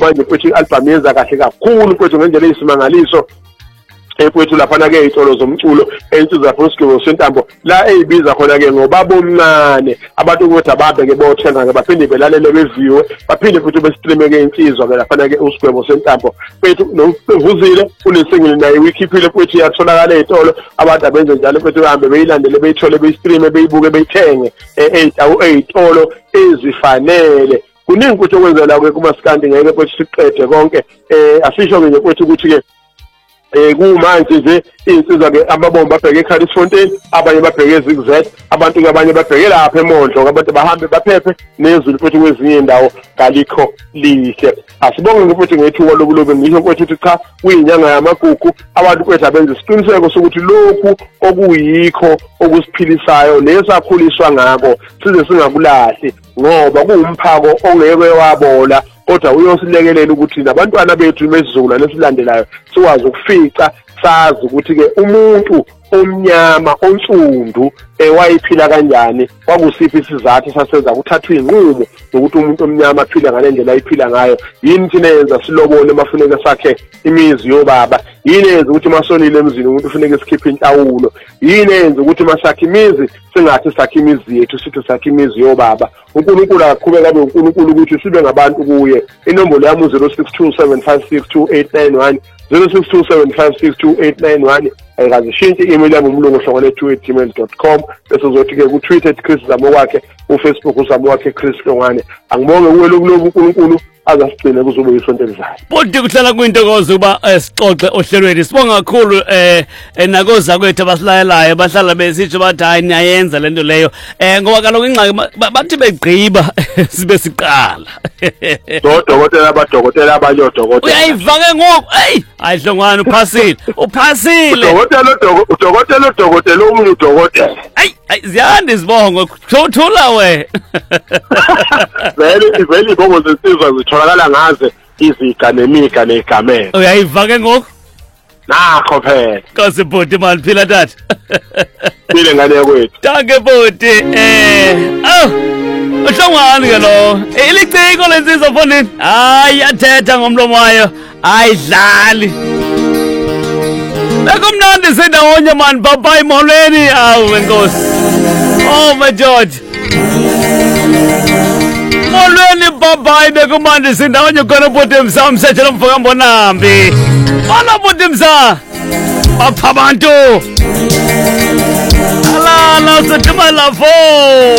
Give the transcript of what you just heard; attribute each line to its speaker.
Speaker 1: manje mfethu i-album yenza kahle kakhulu mfethu ngendlela eyisimangaliso mfethu laphana ke izitolo zomculo insizwa zaphosiko sentambo la eyibiza khona ke ngobaba omncane abantu ukuthi ababe ke bothenga ke baphinde belalele beviwe baphinde futhi bestreame ke insizwa ke laphana ke usigwebo sentambo mfethu novuzile unesingile naye wikhiphile mfethu yatholakala ezitolo abantu abenze njalo mfethu bahambe beyilandele beyithole beyistreame beyibuke beyithenge ezitolo ezifanele kuningi ukuthi okwenzela ke kumaskandi ngeke mfethu siqede konke asisho ke nje mfethu ukuthi ke kumanje nje insizwa ke amabomba abheke eCharlesfontein abanye babheke eZigzag abantu ke abanye babheke lapha eMondlo abantu bahambe baphephe nezulu futhi kwezinye indawo kalikho lihle asibonge ukuthi ngethuba lokulobe ngisho ukuthi uthi cha kuyinyanga yamagugu abantu kwethu abenza isiqiniseko sokuthi lokhu okuyikho okusiphilisayo nesakhuliswa ngako size singakulahli ngoba kuwumphako ongeke wabola kodwa uyosilekelela ukuthi nabantwana bethu besizukula lesilandelayo sikwazi ukufica sazi ukuthi ke umuntu omnyama onsundu wayiphila kanjani kwakusiphi isizathu sasenza ukuthatha inqubo ukuthi umuntu omnyama aphile ngalendlela ayiphila ngayo yini thina yenza silobole mafuneka sakhe imizi yobaba yini yenza ukuthi masonile emzini umuntu ufuneka sikhiphe inhlawulo yini yenza ukuthi masakhe imizi singathi sakhe imizi yethu sithi sakhe imizi yobaba uNkulunkulu akaqhubeka abe uNkulunkulu ukuthi sibe ngabantu kuye inombolo yami 0627562891 0627562891 ayikazishintshe i-email yami umlungu hlongwane2@gmail.com bese uzothi ke ku-Twitter Chris Zamo wakhe uFacebook uzamo wakhe Chris Hlongwane angibonge kuwe lokulobu uNkulunkulu azasigcine kuzobe isonto elizayo
Speaker 2: Bonke kuhlala kuyintokozo uba sixoxe ohlelweni sibonga kakhulu nakoza kwethu abasilayelayo bahlala besitsho bathi hayi niyayenza lento leyo ngoba kaloku ingxaki bathi begqiba sibe siqala
Speaker 1: abadokotela abanye odokotela
Speaker 2: uyayivake ngoku hayi Hlongwane uphasile
Speaker 1: udokotela omunye udokotela
Speaker 2: ziyanda izibongo thula we
Speaker 1: vele ibongo zensizwa zitholakala ngaze iziga nemiga negamela
Speaker 2: uyayivake ngoku
Speaker 1: nakho phela
Speaker 2: Nkosi bhuti man phila tata
Speaker 1: phile ngane yakwethu
Speaker 2: danke bhuti Hlongwane ke lo iliciko lensizwa fonini hayi yathetha ngomlomo wayo ayidlali Bekumnandi sindawonye man bye molweni awu Nkosi oh my George molweni bye bekumnandi sindawonye khona bhuti msa umsetshela mfoka mbonambi bona bhuti msa bapha abantu alala sedima lafo